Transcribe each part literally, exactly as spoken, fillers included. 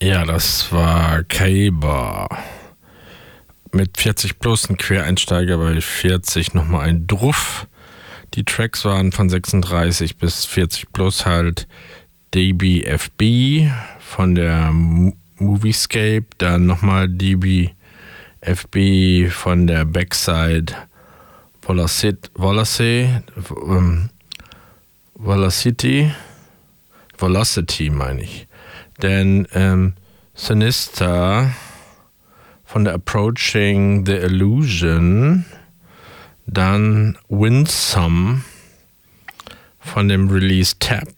Ja, das war Kaiba. Mit vierzig plus ein Quereinsteiger, bei vierzig nochmal ein Druff. Die Tracks waren von sechsunddreißig bis vierzig plus halt D B F B von der Moviescape, dann nochmal D B F B von der Backside Velocity, Velocity, ähm, Velocity, Velocity meine ich. Denn ähm, Sinister von der Approaching the Illusion, dann Winsome von dem Release Tab,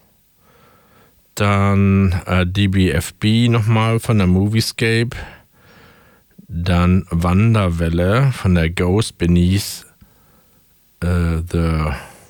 dann äh, D B F B nochmal von der Moviescape, dann Wanderwelle von der Ghost Beneath äh, the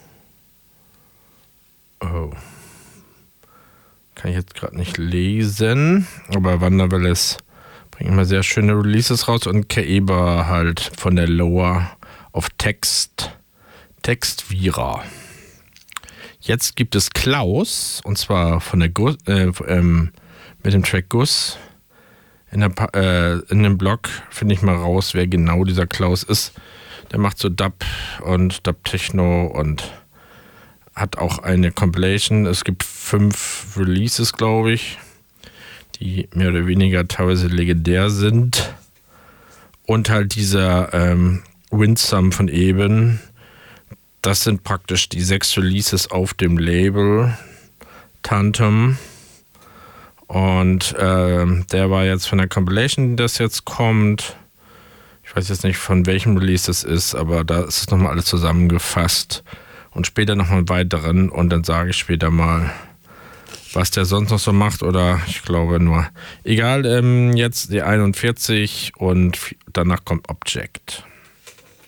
oh kann ich jetzt gerade nicht lesen, aber Wanderwelle ist, bringt immer sehr schöne Releases raus, und Kaiba halt von der Lower auf Text, Textvira. Jetzt gibt es Klaus, und zwar von der Gus, äh, ähm, mit dem Track Gus. In, der, äh, in dem Blog finde ich mal raus, wer genau dieser Klaus ist. Der macht so Dub und Dub-Techno und hat auch eine Compilation. Es gibt fünf Releases, glaube ich, die mehr oder weniger teilweise legendär sind. Und halt dieser ähm, Winsome von eben. Das sind praktisch die sechs Releases auf dem Label Tantum. Und ähm, der war jetzt von der Compilation, das jetzt kommt. Ich weiß jetzt nicht, von welchem Release das ist, aber da ist es nochmal alles zusammengefasst. Und später noch einen weiteren, und dann sage ich später mal, was der sonst noch so macht, oder ich glaube nur. Egal, ähm, jetzt die einundvierzig und danach kommt Object.